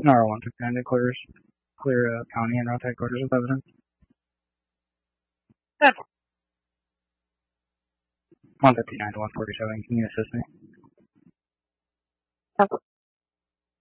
NR 159 to clear county and route headquarters with evidence. 159 to 147, can you assist me?